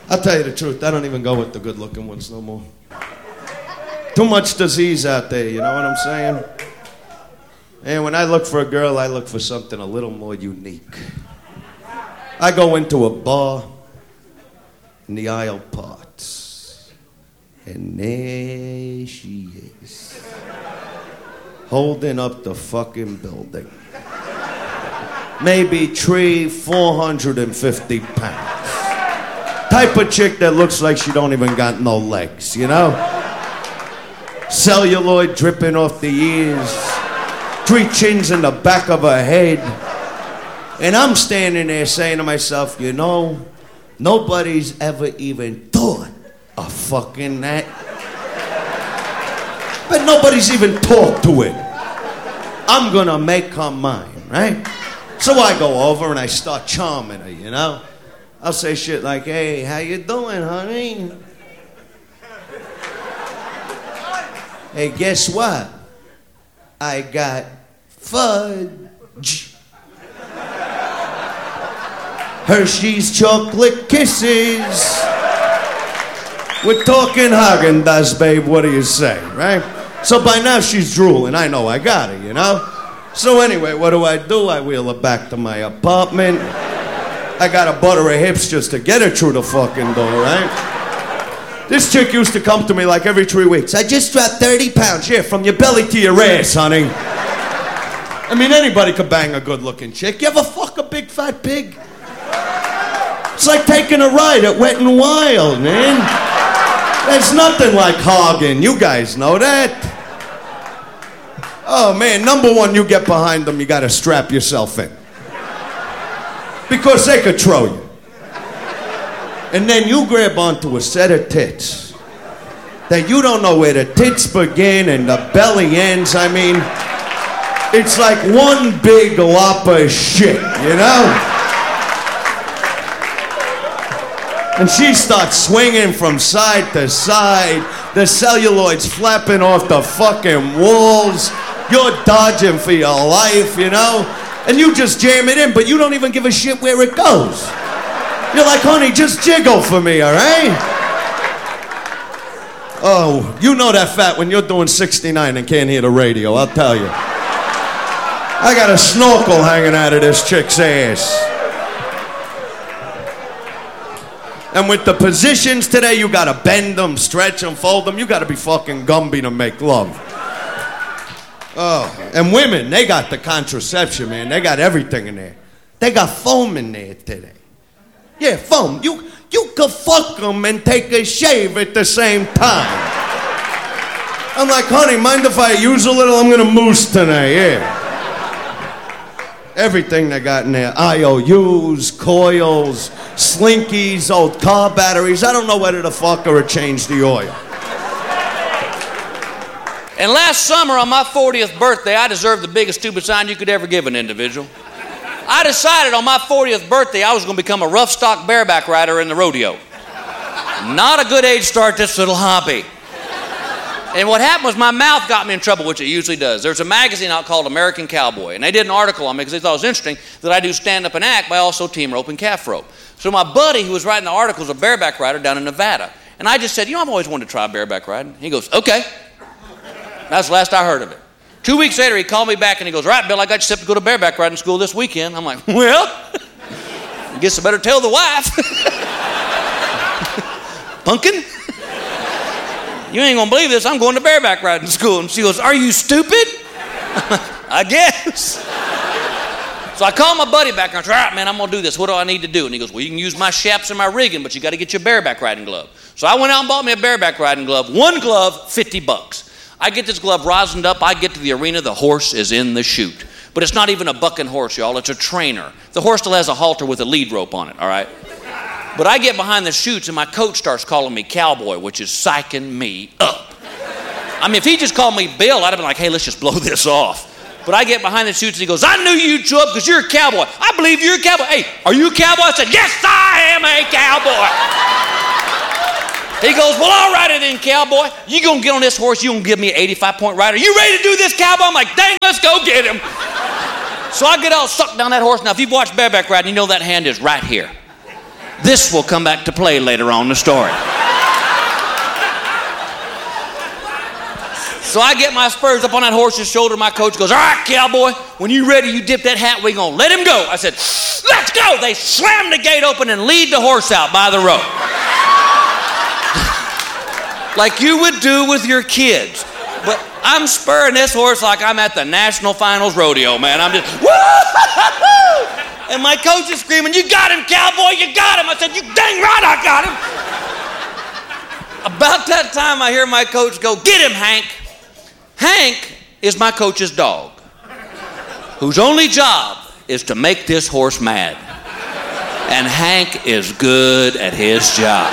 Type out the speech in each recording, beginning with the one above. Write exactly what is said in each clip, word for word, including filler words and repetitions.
I'll tell you the truth, I don't even go with the good-looking ones no more. Too much disease out there, you know what I'm saying? And when I look for a girl, I look for something a little more unique. I go into a bar, and the aisle parts. And there she is. Holding up the fucking building. Maybe three, four hundred and fifty pounds. Type of chick that looks like she don't even got no legs, you know? Celluloid dripping off the ears. Three chins in the back of her head. And I'm standing there saying to myself, you know, nobody's ever even thought of fucking that. But nobody's even talked to it. I'm gonna make her mine, right? So I go over and I start charming her, you know? I'll say shit like, hey, how you doing, honey? Hey, guess what? I got fudge. Hershey's chocolate kisses. We're talking Häagen-Dazs, babe, what do you say, right? So by now she's drooling, I know I got her, you know? So anyway, what do I do? I wheel her back to my apartment. I gotta butter her hips just to get her through the fucking door, right? This chick used to come to me like every three weeks. I just dropped thirty pounds, here, from your belly to your ass, honey. I mean, anybody could bang a good-looking chick. You ever fuck a big fat pig? It's like taking a ride at Wet n Wild, man. There's nothing like hogging. You guys know that. Oh, man, number one, you get behind them, you gotta strap yourself in. Because they could throw you. And then you grab onto a set of tits that you don't know where the tits begin and the belly ends. I mean, it's like one big lop of shit, you know? And she starts swinging from side to side. The celluloid's flapping off the fucking walls. You're dodging for your life, you know? And you just jam it in, but you don't even give a shit where it goes. You're like, honey, just jiggle for me, all right? Oh, you know that fat when you're doing sixty-nine and can't hear the radio, I'll tell you. I got a snorkel hanging out of this chick's ass. And with the positions today, you gotta bend them, stretch them, fold them. You gotta be fucking Gumby to make love. Oh, and women, they got the contraception, man. They got everything in there. They got foam in there today. Yeah, foam. You you could fuck them and take a shave at the same time. I'm like, honey, mind if I use a little? I'm gonna moose tonight, yeah. Everything they got in there. I O Us, coils, slinkies, old car batteries. I don't know whether to fuck or change the oil. And last summer on my fortieth birthday, I deserved the biggest stupid sign you could ever give an individual. I decided on my fortieth birthday I was going to become a rough stock bareback rider in the rodeo. Not a good age to start this little hobby. And what happened was my mouth got me in trouble, which it usually does. There's a magazine out called American Cowboy, and they did an article on me because they thought it was interesting that I do stand-up and act, but I also team rope and calf rope. So my buddy who was writing the article was a bareback rider down in Nevada. And I just said, you know, I've always wanted to try bareback riding. He goes, okay. That's the last I heard of it. Two weeks later, he called me back and he goes, right, Bill, I got you set to go to bareback riding school this weekend. I'm like, well, I guess I better tell the wife. Pumpkin? You ain't gonna believe this, I'm going to bareback riding school. And she goes, are you stupid? I guess. So I called my buddy back and I said, all right, man, I'm gonna do this. What do I need to do? And he goes, well, you can use my shaps and my rigging, but you gotta get your bareback riding glove. So I went out and bought me a bareback riding glove. One glove, fifty bucks. I get this glove rosined up, I get to the arena, the horse is in the chute. But it's not even a bucking horse, y'all, it's a trainer. The horse still has a halter with a lead rope on it, all right? But I get behind the chutes and my coach starts calling me cowboy, which is psyching me up. I mean, if he just called me Bill, I'd have been like, hey, let's just blow this off. But I get behind the chutes and he goes, I knew you'd show up because you're a cowboy. I believe you're a cowboy. Hey, are you a cowboy? I said, yes, I am a cowboy. He goes, well, all righty then, cowboy. You gonna get on this horse, you gonna give me an eighty-five point rider. You ready to do this, cowboy? I'm like, dang, let's go get him. So I get all sucked down that horse. Now, if you've watched bareback riding, you know that hand is right here. This will come back to play later on in the story. So I get my spurs up on that horse's shoulder. My coach goes, all right, cowboy, when you ready, you dip that hat, we gonna let him go. I said, let's go. They slam the gate open and lead the horse out by the rope. Like you would do with your kids. But I'm spurring this horse like I'm at the National Finals Rodeo, man. I'm just, woo! And my coach is screaming, you got him, cowboy, you got him. I said, you dang right I got him. About that time, I hear my coach go, get him, Hank. Hank is my coach's dog, whose only job is to make this horse mad. And Hank is good at his job.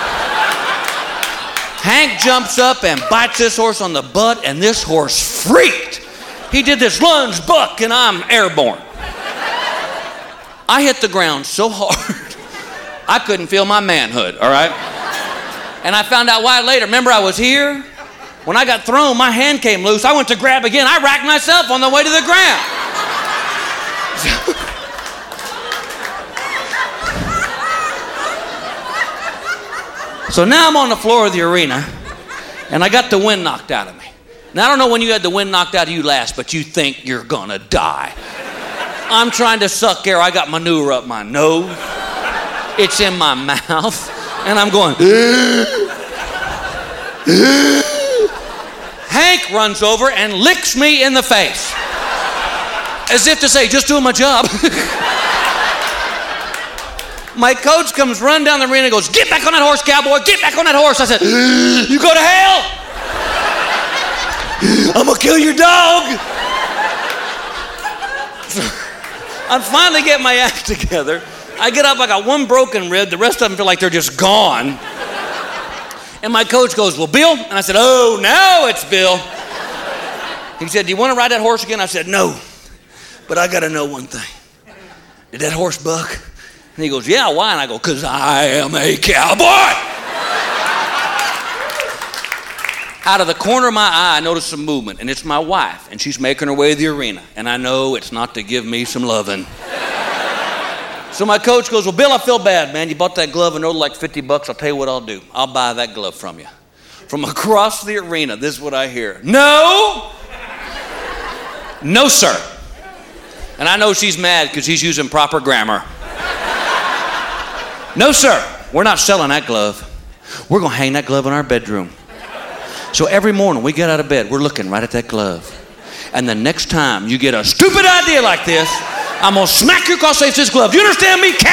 Hank jumps up and bites this horse on the butt, and this horse freaked. He did this lunge buck, and I'm airborne. I hit the ground so hard, I couldn't feel my manhood, all right? And I found out why later. Remember, I was here? When I got thrown, my hand came loose. I went to grab again. I racked myself on the way to the ground. So now I'm on the floor of the arena, and I got the wind knocked out of me. Now, I don't know when you had the wind knocked out of you last, but you think you're gonna die. I'm trying to suck air. I got manure up my nose. It's in my mouth, and I'm going, Hank runs over and licks me in the face. As if to say, just doing my job. My coach comes running down the arena and goes, get back on that horse, cowboy, get back on that horse. I said, you go to hell? I'm gonna kill your dog. I finally get my act together. I get up, I got one broken rib, the rest of them feel like they're just gone. And my coach goes, well, Bill? And I said, oh, now it's Bill. He said, do you want to ride that horse again? I said, no, but I got to know one thing. Did that horse buck? And he goes, yeah, why? And I go, because I am a cowboy. Out of the corner of my eye, I notice some movement, and it's my wife, and she's making her way to the arena. And I know it's not to give me some loving. So my coach goes, well, Bill, I feel bad, man. You bought that glove and owed like fifty bucks. I'll tell you what I'll do. I'll buy that glove from you. From across the arena, this is what I hear. No. No, sir. And I know she's mad because he's using proper grammar. No, sir. We're not selling that glove. We're going to hang that glove in our bedroom. So every morning we get out of bed, we're looking right at that glove. And the next time you get a stupid idea like this, I'm going to smack you across the face with this glove. You understand me, cat?